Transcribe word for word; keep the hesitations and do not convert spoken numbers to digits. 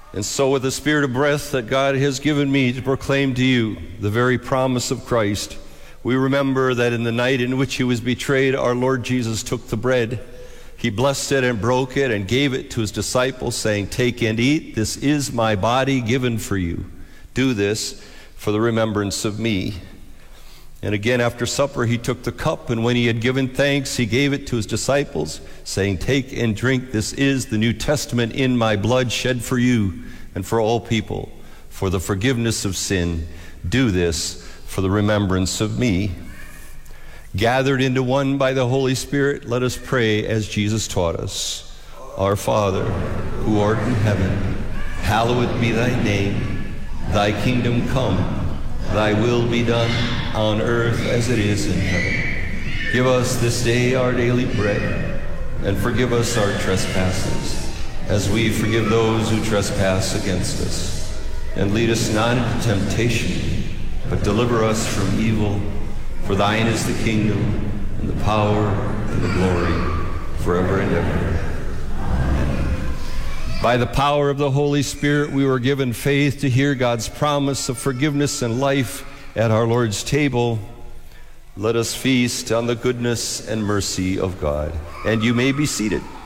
And so with the spirit of breath that God has given me to proclaim to you the very promise of Christ, we remember that in the night in which he was betrayed, our Lord Jesus took the bread. He blessed it and broke it and gave it to his disciples, saying, "Take and eat. This is my body given for you. Do this for the remembrance of me." And again after supper he took the cup, and when he had given thanks, he gave it to his disciples, saying, "Take and drink. This is the New Testament in my blood, shed for you and for all people, for the forgiveness of sin. Do this for the remembrance of me." Gathered into one by the Holy Spirit, let us pray as Jesus taught us. Our Father, who art in heaven, hallowed be thy name. Thy kingdom come, thy will be done on earth as it is in heaven. Give us this day our daily bread, and forgive us our trespasses, as we forgive those who trespass against us. And lead us not into temptation, but deliver us from evil. For thine is the kingdom, and the power, and the glory, forever and ever. Amen. By the power of the Holy Spirit, we were given faith to hear God's promise of forgiveness and life at our Lord's table. Let us feast on the goodness and mercy of God. And you may be seated.